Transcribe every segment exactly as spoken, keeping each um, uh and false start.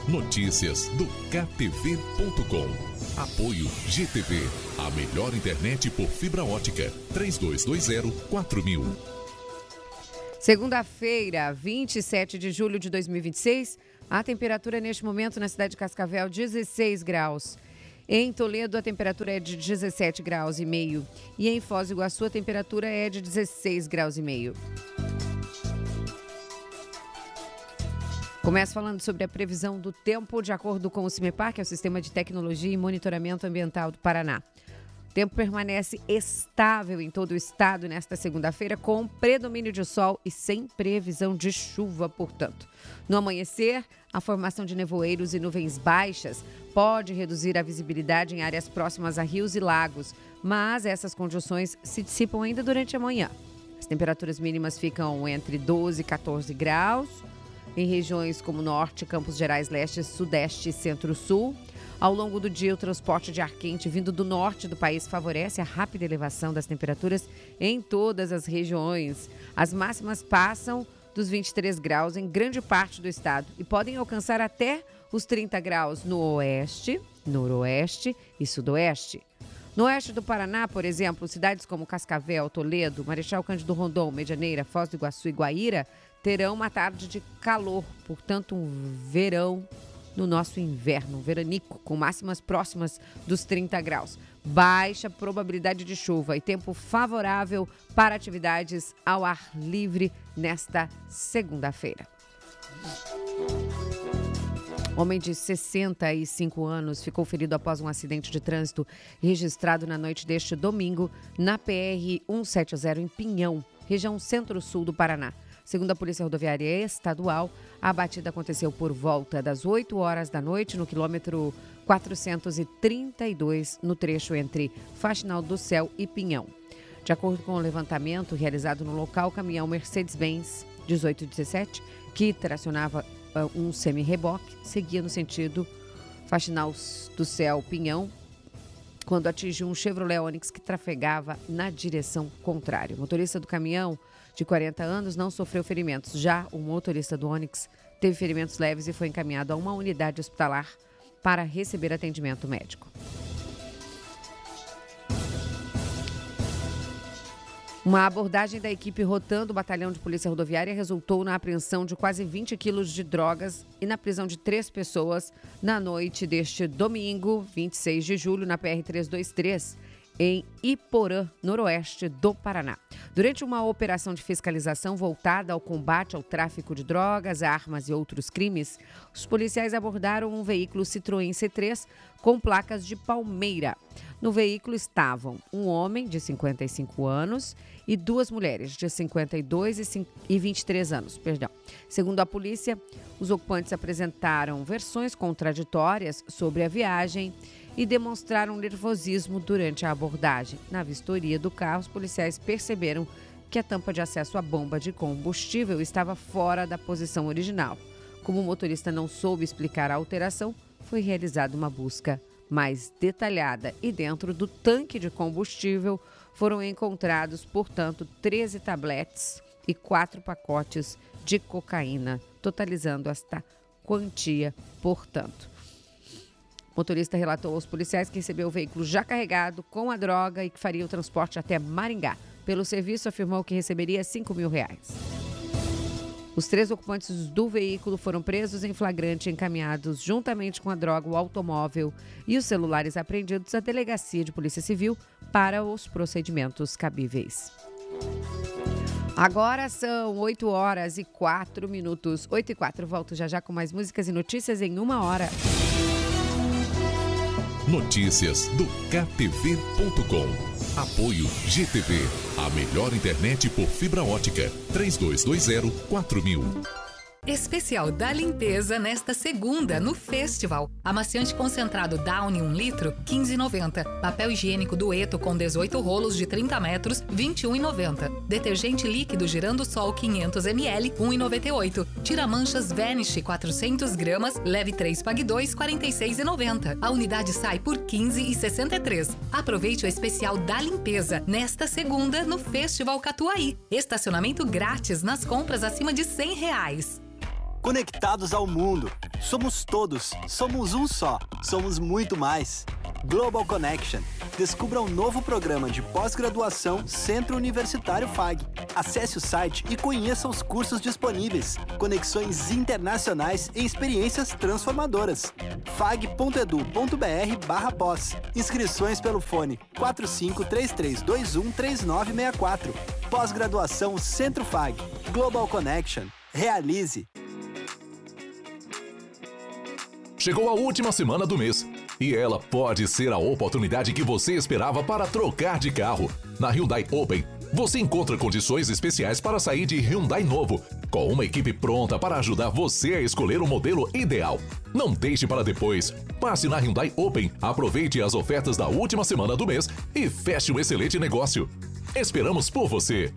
Notícias do K T V ponto com. Apoio G T V, a melhor internet por fibra ótica. três dois dois zero quatro mil. Segunda-feira, vinte e sete de julho de dois mil e vinte e seis, a temperatura neste momento na cidade de Cascavel, dezesseis graus. Em Toledo, a temperatura é de dezessete graus e meio. E em Foz do Iguaçu, a temperatura é de dezesseis graus e meio. Começo falando sobre a previsão do tempo de acordo com o CIMEPAR, que é o Sistema de Tecnologia e Monitoramento Ambiental do Paraná. O tempo permanece estável em todo o estado nesta segunda-feira, com predomínio de sol e sem previsão de chuva, portanto. No amanhecer, a formação de nevoeiros e nuvens baixas pode reduzir a visibilidade em áreas próximas a rios e lagos, mas essas condições se dissipam ainda durante a manhã. As temperaturas mínimas ficam entre doze e quatorze graus, em regiões como Norte, Campos Gerais, Leste, Sudeste e Centro-Sul. Ao longo do dia, o transporte de ar quente vindo do norte do país favorece a rápida elevação das temperaturas em todas as regiões. As máximas passam dos vinte e três graus em grande parte do estado e podem alcançar até os trinta graus no oeste, noroeste e sudoeste. No oeste do Paraná, por exemplo, cidades como Cascavel, Toledo, Marechal Cândido Rondon, Medianeira, Foz do Iguaçu e Guaíra terão uma tarde de calor, portanto um verão no nosso inverno, um veranico, com máximas próximas dos trinta graus. Baixa probabilidade de chuva e tempo favorável para atividades ao ar livre nesta segunda-feira. Homem de sessenta e cinco anos ficou ferido após um acidente de trânsito registrado na noite deste domingo na P R cento e setenta em Pinhão, região centro-sul do Paraná. Segundo a Polícia Rodoviária Estadual, a batida aconteceu por volta das oito horas da noite no quilômetro quatrocentos e trinta e dois, no trecho entre Faxinal do Céu e Pinhão. De acordo com o levantamento realizado no local, o caminhão Mercedes-Benz dezoito dezessete, que tracionava uh, um semi-reboque, seguia no sentido Faxinal do Céu, Pinhão, quando atingiu um Chevrolet Onix que trafegava na direção contrária. O motorista do caminhão, de quarenta anos, não sofreu ferimentos. Já o motorista do Onix teve ferimentos leves e foi encaminhado a uma unidade hospitalar para receber atendimento médico. Uma abordagem da equipe rotando o batalhão de polícia rodoviária resultou na apreensão de quase vinte quilos de drogas e na prisão de três pessoas na noite deste domingo, vinte e seis de julho, na P R trezentos e vinte e três, em Iporã, noroeste do Paraná. Durante uma operação de fiscalização voltada ao combate ao tráfico de drogas, armas e outros crimes, os policiais abordaram um veículo Citroën C três com placas de Palmeira. No veículo estavam um homem de cinquenta e cinco anos e duas mulheres de cinquenta e dois e vinte e três anos. Perdão. Segundo a polícia, os ocupantes apresentaram versões contraditórias sobre a viagem e demonstraram nervosismo durante a abordagem. Na vistoria do carro, os policiais perceberam que a tampa de acesso à bomba de combustível estava fora da posição original. Como o motorista não soube explicar a alteração, foi realizada uma busca mais detalhada e dentro do tanque de combustível foram encontrados, portanto, treze tabletes e quatro pacotes de cocaína, totalizando esta quantia, portanto. O motorista relatou aos policiais que recebeu o veículo já carregado com a droga e que faria o transporte até Maringá. Pelo serviço, afirmou que receberia cinco mil reais. Os três ocupantes do veículo foram presos em flagrante e encaminhados juntamente com a droga, o automóvel e os celulares apreendidos à Delegacia de Polícia Civil para os procedimentos cabíveis. Agora são oito horas e quatro minutos. oito e quatro. Volto já já com mais músicas e notícias em uma hora. Notícias do K T V ponto com. Apoio G T V, a melhor internet por fibra ótica. três dois dois zero quatro mil. Especial da limpeza nesta segunda no Festival. Amaciante concentrado Downy um litro, quinze reais e noventa centavos. Papel higiênico Dueto com dezoito rolos de trinta metros, vinte e um reais e noventa centavos. Detergente líquido Girando Sol quinhentos mililitros, um real e noventa e oito centavos. Tira-manchas Vanish quatrocentas gramas, leve três, pague dois, quarenta e seis reais e noventa centavos. A unidade sai por quinze reais e sessenta e três centavos. Aproveite o especial da limpeza nesta segunda no Festival Catuaí. Estacionamento grátis nas compras acima de cem reais. Conectados ao mundo. Somos todos, somos um só, somos muito mais. Global Connection. Descubra um novo programa de pós-graduação Centro Universitário F A G. Acesse o site e conheça os cursos disponíveis. Conexões internacionais e experiências transformadoras. fag.edu.br barra pós. Inscrições pelo fone quatro cinco três três dois um três nove seis quatro. Pós-graduação Centro F A G. Global Connection. Realize. Chegou a última semana do mês e ela pode ser a oportunidade que você esperava para trocar de carro. Na Hyundai Open, você encontra condições especiais para sair de Hyundai novo, com uma equipe pronta para ajudar você a escolher o modelo ideal. Não deixe para depois. Passe na Hyundai Open, aproveite as ofertas da última semana do mês e feche um excelente negócio. Esperamos por você.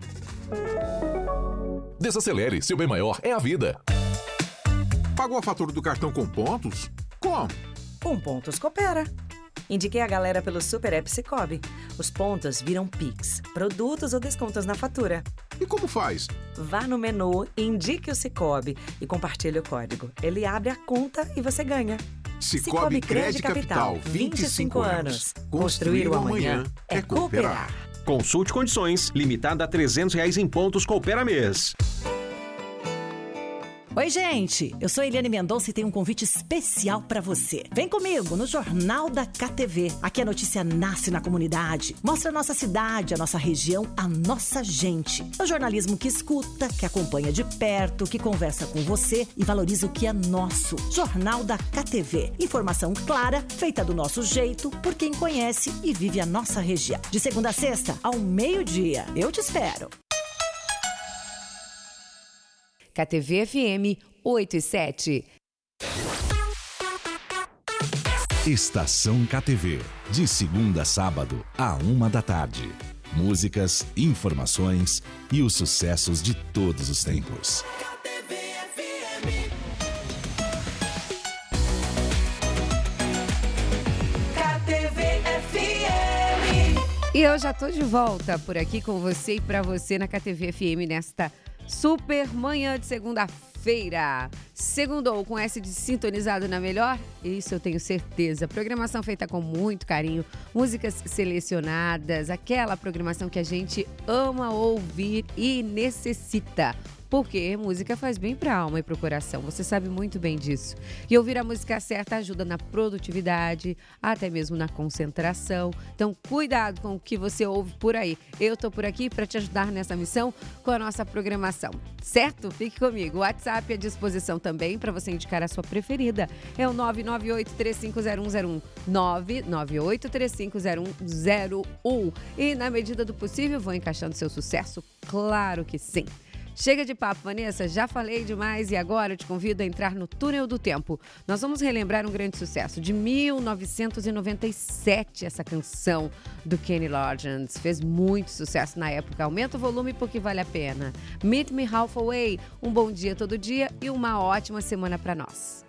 Desacelere, seu bem maior é a vida. Pagou a fatura do cartão com pontos? Como? Com Pontos Coopera. Indiquei a galera pelo Super App Cicobi. Os pontos viram Pix, produtos ou descontos na fatura. E como faz? Vá no menu, indique o Cicobi e compartilhe o código. Ele abre a conta e você ganha. Cicobi Crédito Capital, vinte e cinco anos. Construir o amanhã é cooperar. Consulte condições, limitada a trezentos reais em pontos Coopera mês. Oi, gente! Eu sou Eliane Mendonça e tenho um convite especial para você. Vem comigo no Jornal da K T V. Aqui a notícia nasce na comunidade. Mostra a nossa cidade, a nossa região, a nossa gente. É o jornalismo que escuta, que acompanha de perto, que conversa com você e valoriza o que é nosso. Jornal da K T V. Informação clara, feita do nosso jeito, por quem conhece e vive a nossa região. De segunda a sexta, ao meio-dia. Eu te espero. K T V F M oito e sete. Estação K T V, de segunda a sábado, à uma da tarde. Músicas, informações e os sucessos de todos os tempos. K T V F M. K T V F M. E eu já tô de volta por aqui com você e para você na K T V F M nesta super manhã de segunda-feira. Segundou com S de sintonizado na melhor? Isso eu tenho certeza. Programação feita com muito carinho, músicas selecionadas, aquela programação que a gente ama ouvir e necessita. Porque música faz bem para a alma e para o coração, você sabe muito bem disso. E ouvir a música certa ajuda na produtividade, até mesmo na concentração. Então, cuidado com o que você ouve por aí. Eu tô por aqui para te ajudar nessa missão com a nossa programação, certo? Fique comigo. O WhatsApp à disposição também para você indicar a sua preferida. É o nove nove oito três cinco zero um zero um, nove nove oito três cinco zero um zero um. E na medida do possível, vou encaixando seu sucesso? Claro que sim. Chega de papo, Vanessa, já falei demais e agora eu te convido a entrar no Túnel do Tempo. Nós vamos relembrar um grande sucesso de mil novecentos e noventa e sete, essa canção do Kenny Loggins. Fez muito sucesso na época. Aumenta o volume porque vale a pena. Meet Me Halfway, um bom dia todo dia e uma ótima semana para nós.